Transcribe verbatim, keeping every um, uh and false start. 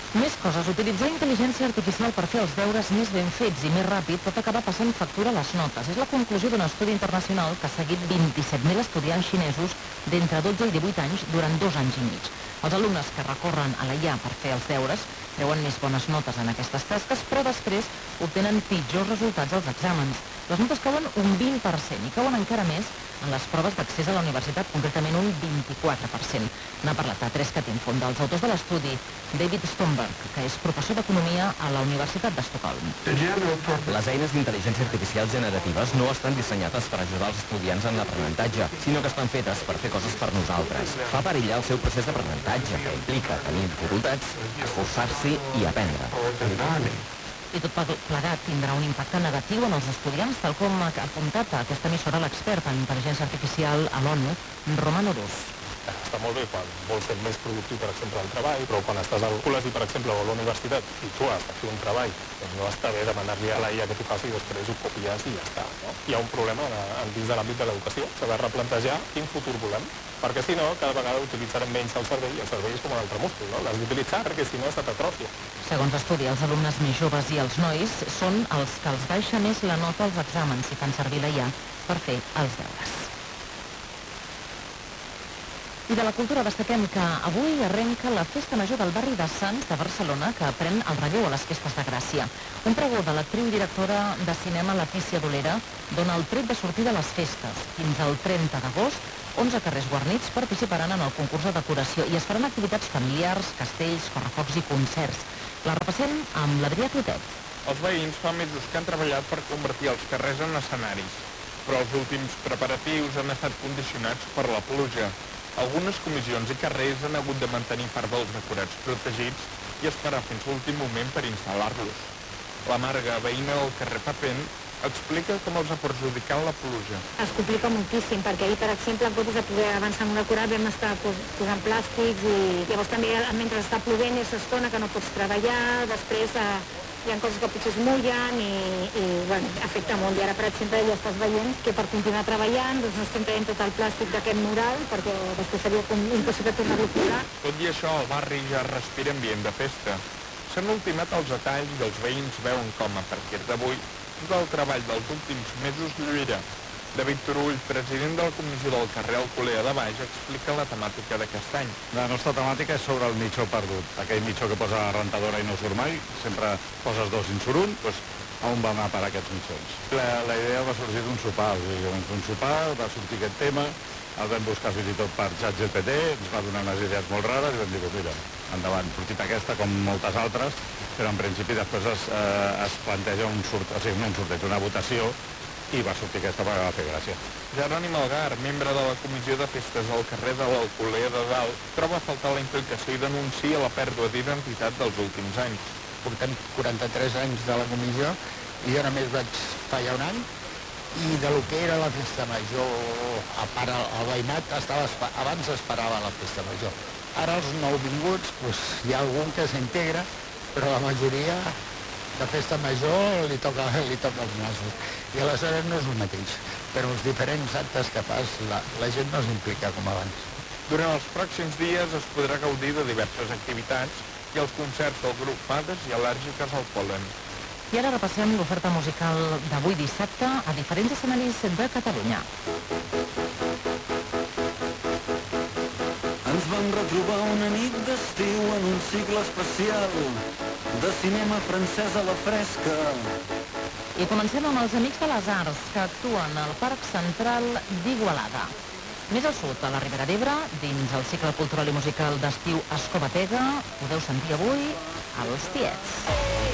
Més coses. Utilitzar intel·ligència artificial per fer els deures més ben fets i més ràpid pot acabar passant factura a les notes. És la conclusió d'un estudi internacional que ha seguit vint-i-set mil estudiants xinesos d'entre dotze i divuit anys durant dos anys i mig. Els alumnes que recorren a la I A per fer els deures treuen més bones notes en aquestes tasques, però després obtenen pitjors resultats als exàmens. Les notes cauen un vint per cent i cauen encara més en les proves d'accés a la universitat, concretament un vint-i-quatre per cent. N'ha parlat a Tres Catin, un dels autors de l'estudi, David Stomberg, que és professor d'Economia a la Universitat d'Estocolm. Les eines d'intel·ligència artificial generatives no estan dissenyades per ajudar els estudiants en l'aprenentatge, sinó que estan fetes per fer coses per nosaltres. Fa perillar el seu procés d'aprenentatge, que implica tenir dificultats, esforçar-s'hi i aprendre. I tot plegat tindrà un impacte negatiu en els estudiants, tal com ha apuntat a aquesta emissora l'expert en intel·ligència artificial a l'ONU, Roman Orus. Està molt bé quan vols ser més productiu, per exemple, al treball, però quan estàs al col·legi, per exemple, o a la universitat, i tu has de fer un treball, doncs no està bé demanar-li a la I A que t'ho faci i després ho copies i ja està. No? Hi ha un problema dins de l'àmbit de l'educació, s'ha de replantejar quin futur volem, perquè si no, cada vegada utilitzarem menys el cervell, i el cervell és com un altre múscul, no? L'has d'utilitzar perquè si no se t'atrofia. Segons l'estudi, els alumnes més joves i els nois són els que els baixa més la nota als exàmens i fan servir la I A per fer els deures. I de la cultura destaquem que avui arrenca la Festa Major del barri de Sants de Barcelona, que pren el relleu a les Festes de Gràcia. Un pregó de l'actriu i directora de cinema Letícia Dolera dona el tret de sortida a les festes. Fins al trenta d'agost, onze carrers guarnits participaran en el concurs de decoració i es faran activitats familiars, castells, correfocs i concerts. La repassem amb l'Adrià Clotet. Els veïns fa mesos que han treballat per convertir els carrers en escenaris, però els últims preparatius han estat condicionats per la pluja. Algunes comissions i carrers han hagut de mantenir part dels decorats protegits i esperar fins l'últim moment per instal·lar-los. La Marga, veïna del carrer Papent, explica com els ha perjudicat la pluja. Es complica moltíssim, perquè ahir, per exemple, en comptes de poder avançar en un decorat, vam estar posant plàstics i llavors també, mentre està plovent, és estona que no pots treballar, després eh, hi ha coses que potser es mullen i, i bueno, afecta molt. I ara, per exemple, ja estàs veient que per continuar treballant doncs no estem traient tot el plàstic d'aquest mural, perquè després seria com impossible tornar-lo a posar. Tot i això, el barri ja respira ambient de festa. S'han ultimat els detalls i els veïns veuen com, a partir d'avui, tot el treball dels últims mesos lluirà. David Turull, president de la comissió del carrer Alcolea de Baix, explica la temàtica d'aquest any. La nostra temàtica és sobre el mitjó perdut. Aquell mitjó que posa la rentadora i no surt mai, sempre poses dos i en surt un, doncs a on vam anar per aquests mitjons? La, la idea va sorgir d'un sopar, o sigui, vam fer un sopar, va sortir aquest tema, el vam buscar fins i tot per ChatGPT, ens va donar unes idees molt rares i vam dir, mira, endavant, sortit aquesta com moltes altres, però en principi després es, eh, es planteja un sorteig, o sigui, no un sorteig, una votació, i va sortir aquesta perquè va fer gràcia. Jeroni Malgar, membre de la comissió de festes al carrer de l'Alcolea de Dalt, troba a faltar la implicació i denuncia la pèrdua d'identitat dels últims anys. Portem quaranta-tres anys de la comissió i jo només vaig fa ja un any, i de lo que era la festa major, a part el veïnat, estava, abans esperava la festa major. Ara els nouvinguts, doncs, hi ha algun que s'integra, però la majoria de festa major li toca, li toca els nassos. I aleshores no és el mateix, però els diferents actes que fas, la, la gent no s'implica com abans. Durant els pròxims dies es podrà gaudir de diverses activitats i els concerts del grup Fades i Al·lèrgiques al Pol·len. I ara repassem l'oferta musical d'avui dissabte a diferents escenaris de Catalunya. Ens vam retrobar una nit d'estiu en un cicle especial de cinema francès a la fresca. I comencem amb els Amics de les Arts, que actuen al Parc Central d'Igualada. Més al sud, a la Ribera d'Ebre, dins el cicle cultural i musical d'estiu Escobatega, podeu sentir avui els Tiets.